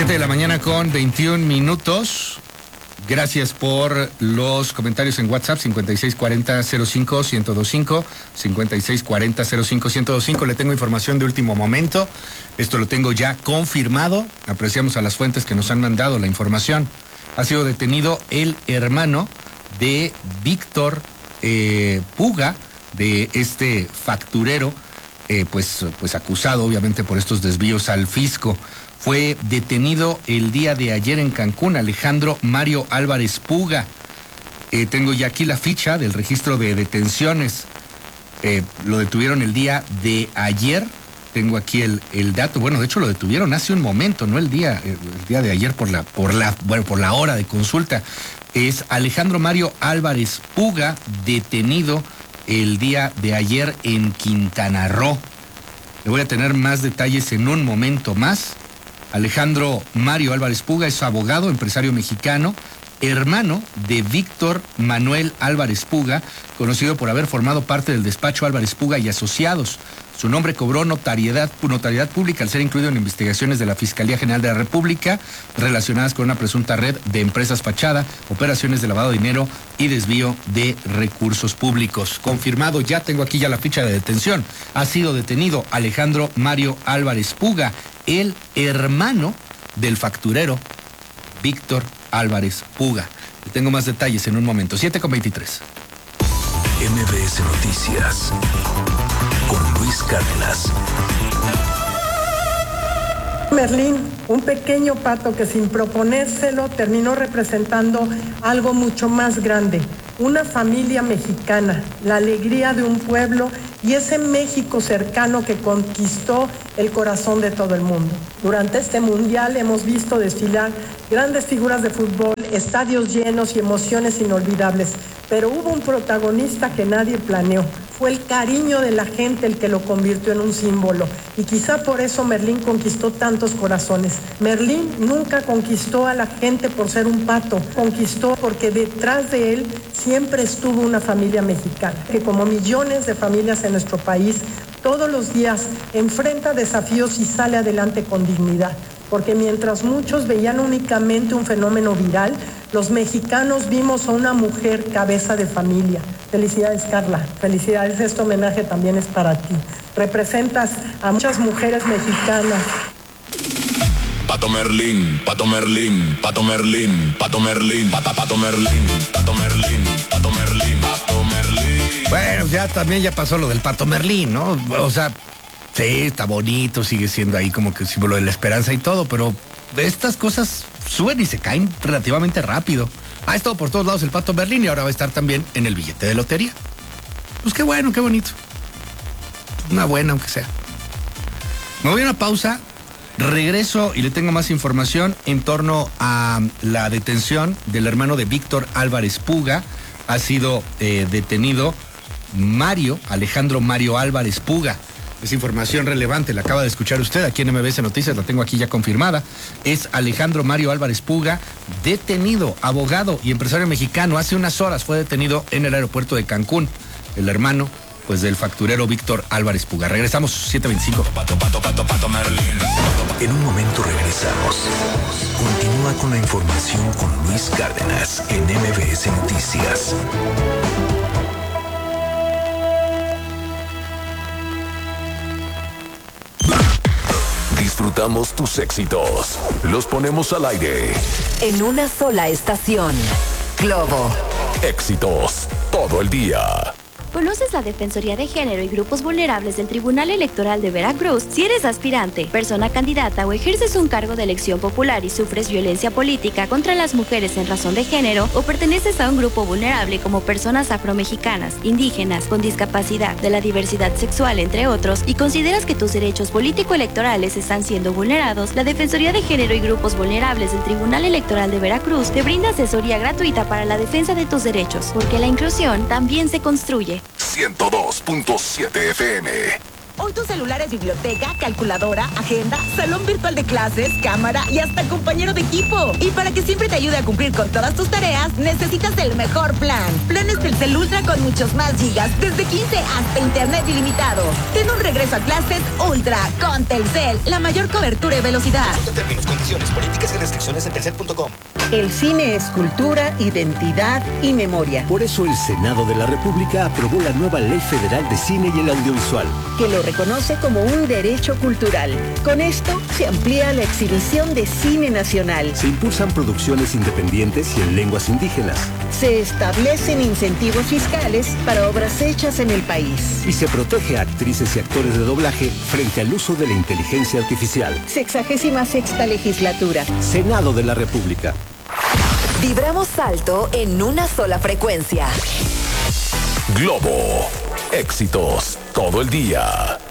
7 de la mañana con 21 minutos. Gracias por los comentarios en WhatsApp 5640-05-1025, 5640-05-1025. Le tengo información de último momento. Esto lo tengo ya confirmado. Apreciamos a las fuentes que nos han mandado la información. Ha sido detenido el hermano de Víctor Puga, de este facturero, pues acusado obviamente por estos desvíos al fisco. Fue detenido el día de ayer en Cancún, Alejandro Mario Álvarez Puga. Tengo ya aquí la ficha del registro de detenciones. Lo detuvieron el día de ayer. Tengo aquí el dato. Bueno, de hecho lo detuvieron hace un momento, no el día de ayer por la hora de consulta. Es Alejandro Mario Álvarez Puga, detenido el día de ayer en Quintana Roo. Le voy a tener más detalles en un momento más. Alejandro Mario Álvarez Puga es abogado, empresario mexicano, hermano de Víctor Manuel Álvarez Puga, conocido por haber formado parte del despacho Álvarez Puga y Asociados. Su nombre cobró notoriedad pública al ser incluido en investigaciones de la Fiscalía General de la República relacionadas con una presunta red de empresas fachada, operaciones de lavado de dinero y desvío de recursos públicos. Confirmado, ya tengo aquí ya la ficha de detención. Ha sido detenido Alejandro Mario Álvarez Puga, el hermano del facturero Víctor Álvarez Puga. Tengo más detalles en un momento. 7:23. MBS Noticias con Luis Cárdenas. Merlín, un pequeño pato que sin proponérselo terminó representando algo mucho más grande, una familia mexicana, la alegría de un pueblo y ese México cercano que conquistó el corazón de todo el mundo. Durante este mundial hemos visto desfilar grandes figuras de fútbol, estadios llenos y emociones inolvidables, pero hubo un protagonista que nadie planeó. Fue el cariño de la gente el que lo convirtió en un símbolo. Y quizá por eso Merlín conquistó tantos corazones. Merlín nunca conquistó a la gente por ser un pato. Conquistó porque detrás de él siempre estuvo una familia mexicana, que como millones de familias en nuestro país, todos los días enfrenta desafíos y sale adelante con dignidad. Porque mientras muchos veían únicamente un fenómeno viral, los mexicanos vimos a una mujer cabeza de familia. Felicidades, Carla. Felicidades, este homenaje también es para ti. Representas a muchas mujeres mexicanas. Pato Merlín, Pato Merlín, Pato Merlín, Pato Merlín, Pato Merlín, Pato Merlín, Pato Merlín, Pato Merlín. Bueno, ya pasó lo del Pato Merlín, ¿no? O sea, sí, está bonito, sigue siendo ahí como que símbolo de la esperanza y todo, pero estas cosas suben y se caen relativamente rápido. Ha estado por todos lados el Pato Merlín y ahora va a estar también en el billete de lotería. Pues qué bueno, qué bonito. Una buena, aunque sea. Me voy a una pausa, regreso y le tengo más información en torno a la detención del hermano de Víctor Álvarez Puga. Ha sido detenido Alejandro Mario Álvarez Puga. Es información relevante, la acaba de escuchar usted aquí en MBS Noticias, la tengo aquí ya confirmada. Es Alejandro Mario Álvarez Puga, detenido, abogado y empresario mexicano. Hace unas horas fue detenido en el aeropuerto de Cancún, el hermano pues del facturero Víctor Álvarez Puga. Regresamos, 7:25. En un momento regresamos. Continúa con la información con Luis Cárdenas en MBS Noticias. Disfrutamos tus éxitos. Los ponemos al aire. En una sola estación. Globo. Éxitos todo el día. ¿Conoces la Defensoría de Género y Grupos Vulnerables del Tribunal Electoral de Veracruz? Si eres aspirante, persona candidata o ejerces un cargo de elección popular y sufres violencia política contra las mujeres en razón de género o perteneces a un grupo vulnerable como personas afromexicanas, indígenas, con discapacidad, de la diversidad sexual, entre otros, y consideras que tus derechos político-electorales están siendo vulnerados, la Defensoría de Género y Grupos Vulnerables del Tribunal Electoral de Veracruz te brinda asesoría gratuita para la defensa de tus derechos, porque la inclusión también se construye. 102.7 FM. Hoy tu celular es biblioteca, calculadora, agenda, salón virtual de clases, cámara y hasta compañero de equipo. Y para que siempre te ayude a cumplir con todas tus tareas, necesitas el mejor plan. Planes Telcel Ultra con muchos más gigas, desde 15 hasta internet ilimitado. Ten un regreso a clases Ultra con Telcel, la mayor cobertura y velocidad. Consulta términos, condiciones, políticas y restricciones en telcel.com. El cine es cultura, identidad y memoria. Por eso el Senado de la República aprobó la nueva Ley Federal de Cine y el Audiovisual, que lo reconoce como un derecho cultural. Con esto se amplía la exhibición de cine nacional. Se impulsan producciones independientes y en lenguas indígenas. Se establecen incentivos fiscales para obras hechas en el país. Y se protege a actrices y actores de doblaje frente al uso de la inteligencia artificial. 66ª legislatura. Senado de la República. Vibramos alto en una sola frecuencia. Globo. Éxitos todo el día.